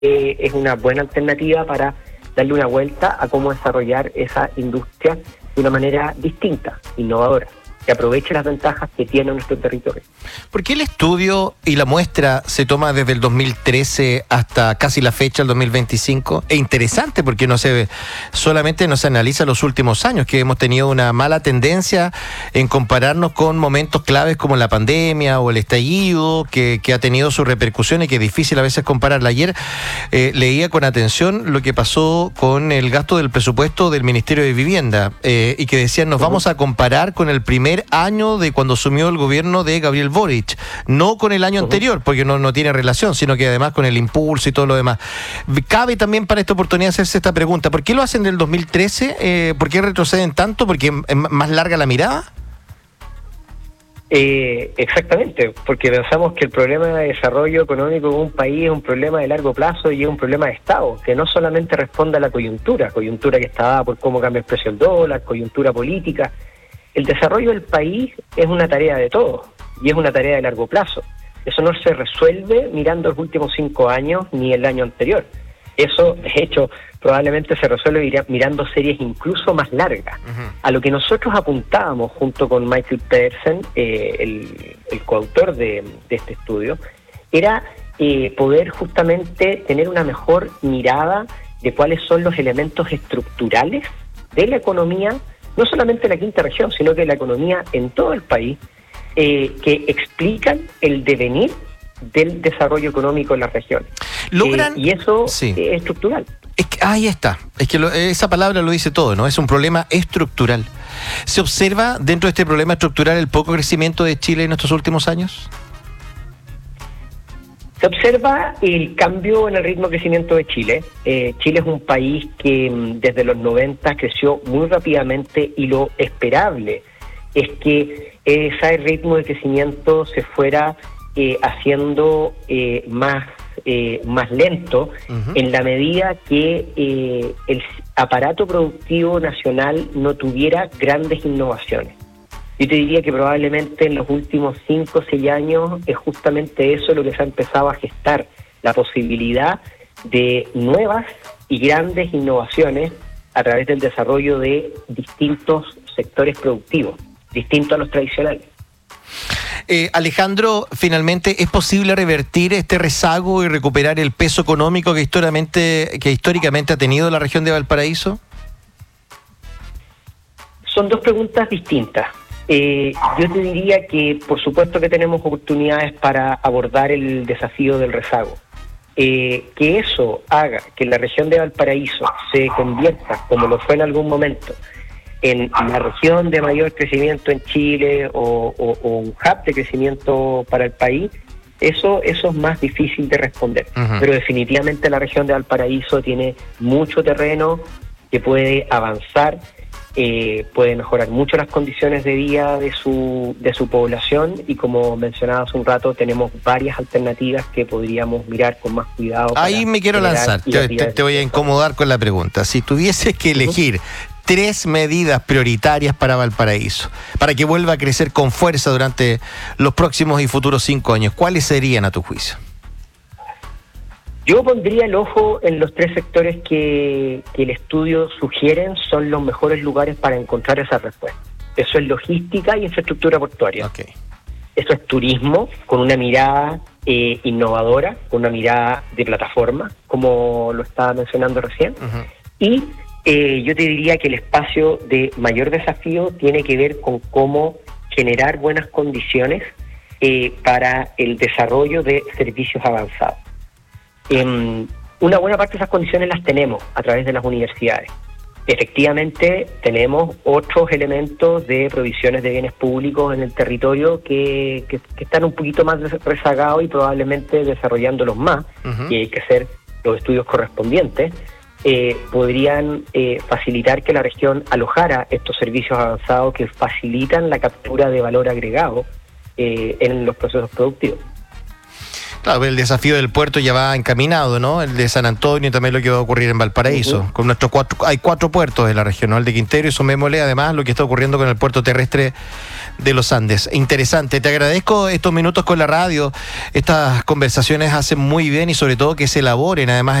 es una buena alternativa para darle una vuelta a cómo desarrollar esa industria de una manera distinta, innovadora, que aproveche las ventajas que tiene nuestro territorio. ¿Por qué el estudio y la muestra se toma desde el 2013 hasta casi la fecha, el 2025? Es interesante porque solamente no se analiza los últimos años, que hemos tenido una mala tendencia en compararnos con momentos claves como la pandemia o el estallido, que ha tenido sus repercusiones, que es difícil a veces compararla. Ayer leía con atención lo que pasó con el gasto del presupuesto del Ministerio de Vivienda, y que decían, nos vamos a comparar con el primer año de cuando asumió el gobierno de Gabriel Boric, no con el año anterior, porque no tiene relación, sino que además con el impulso y todo lo demás. Cabe también para esta oportunidad hacerse esta pregunta: ¿por qué lo hacen del 2013? ¿Por qué retroceden tanto? ¿Porque es más larga la mirada? Exactamente, porque pensamos que el problema de desarrollo económico de un país es un problema de largo plazo y es un problema de Estado, que no solamente responde a la coyuntura que está dada por cómo cambia el precio del dólar, coyuntura política. El desarrollo del país es una tarea de todos y es una tarea de largo plazo. Eso no se resuelve mirando los últimos 5 años ni el año anterior. Eso, de hecho, probablemente se resuelve mirando series incluso más largas. Uh-huh. A lo que nosotros apuntábamos junto con Michael Pedersen, el coautor de este estudio, era poder justamente tener una mejor mirada de cuáles son los elementos estructurales de la economía, no solamente en la quinta región, sino que la economía en todo el país, que explican el devenir del desarrollo económico en las regiones. Y eso sí. Es estructural. Es que, ahí está. Es que esa palabra lo dice todo, ¿no? Es un problema estructural. ¿Se observa dentro de este problema estructural el poco crecimiento de Chile en estos últimos años? Se observa el cambio en el ritmo de crecimiento de Chile. Chile es un país que desde los 90 creció muy rápidamente y lo esperable es que ese ritmo de crecimiento se fuera haciendo más lento, uh-huh, en la medida que el aparato productivo nacional no tuviera grandes innovaciones. Yo te diría que probablemente en los últimos 5 o 6 años es justamente eso lo que se ha empezado a gestar, la posibilidad de nuevas y grandes innovaciones a través del desarrollo de distintos sectores productivos, distintos a los tradicionales. Alejandro, finalmente, ¿es posible revertir este rezago y recuperar el peso económico que históricamente ha tenido la región de Valparaíso? Son dos preguntas distintas. Yo te diría que por supuesto que tenemos oportunidades para abordar el desafío del rezago. Que eso haga que la región de Valparaíso se convierta, como lo fue en algún momento, en la región de mayor crecimiento en Chile o un hub de crecimiento para el país, eso es más difícil de responder. Uh-huh. Pero definitivamente la región de Valparaíso tiene mucho terreno que puede avanzar, puede mejorar mucho las condiciones de vida de su población y, como mencionaba hace un rato, tenemos varias alternativas que podríamos mirar con más cuidado. Ahí me quiero lanzar, te voy a incomodar con la pregunta. Si tuvieses que elegir 3 medidas prioritarias para Valparaíso, para que vuelva a crecer con fuerza durante los próximos y futuros 5 años, ¿cuáles serían a tu juicio? Yo pondría el ojo en los 3 sectores que el estudio sugieren son los mejores lugares para encontrar esa respuesta. Eso es logística y infraestructura portuaria. Okay. Eso es turismo, con una mirada innovadora, con una mirada de plataforma, como lo estaba mencionando recién. Uh-huh. Y yo te diría que el espacio de mayor desafío tiene que ver con cómo generar buenas condiciones para el desarrollo de servicios avanzados. Una buena parte de esas condiciones las tenemos a través de las universidades. Efectivamente, tenemos otros elementos de provisiones de bienes públicos en el territorio que están un poquito más rezagados y probablemente desarrollándolos más, uh-huh, y hay que hacer los estudios correspondientes. Podrían facilitar que la región alojara estos servicios avanzados que facilitan la captura de valor agregado en los procesos productivos. Claro, el desafío del puerto ya va encaminado, ¿no? El de San Antonio y también lo que va a ocurrir en Valparaíso. Con nuestros hay 4 puertos en la región, ¿no? El de Quintero, y sumémosle además lo que está ocurriendo con el puerto terrestre de los Andes. Interesante. Te agradezco estos minutos con la radio. Estas conversaciones hacen muy bien y sobre todo que se elaboren además